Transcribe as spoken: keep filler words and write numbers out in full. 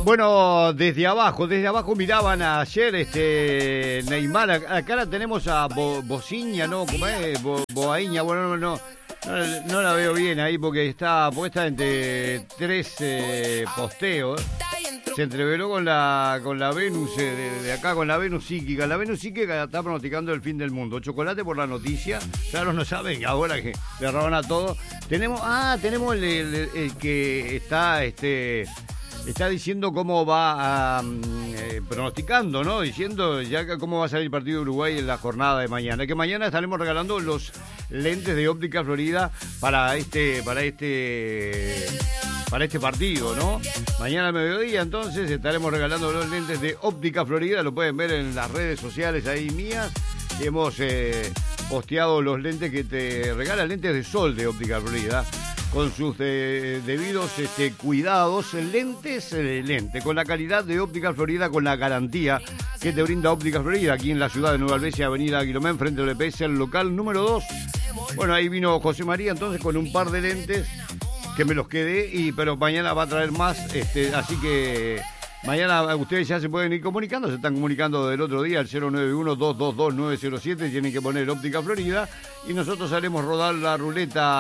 Bueno, desde abajo, desde abajo miraban ayer este Neymar. Acá la tenemos a Bo, Bociña, ¿no? ¿Cómo es? Bo, Boaiña, bueno, no, no, no, no la veo bien ahí porque está puesta entre tres eh, posteos. Se entreveró con la con la Venus eh, de, de acá, con la Venus psíquica. La Venus psíquica está pronosticando el fin del mundo. Chocolate por la noticia. Claro, no saben ahora que le roban a todo. Tenemos, ah, tenemos el, el, el que está, este, está diciendo cómo va, um, eh, pronosticando, ¿no? Diciendo ya cómo va a salir el partido de Uruguay en la jornada de mañana. Que mañana estaremos regalando los lentes de Óptica Florida para este, para este. para este partido, ¿no? Mañana al mediodía, entonces, estaremos regalando los lentes de Óptica Florida. Lo pueden ver en las redes sociales ahí mías. Hemos eh, posteado los lentes que te regalan, lentes de sol de Óptica Florida, con sus eh, debidos este, cuidados. Lentes, eh, lente, con la calidad de Óptica Florida, con la garantía que te brinda Óptica Florida, aquí en la ciudad de Nueva Albesia, avenida Aguilomén, frente al E P S, el local número dos. Bueno, ahí vino José María, entonces, con un par de lentes que me los quedé, y pero mañana va a traer más, este, así que mañana ustedes ya se pueden ir comunicando, se están comunicando del otro día al cero nueve uno, dos dos dos, nueve cero siete, tienen que poner Óptica Florida y nosotros haremos rodar la ruleta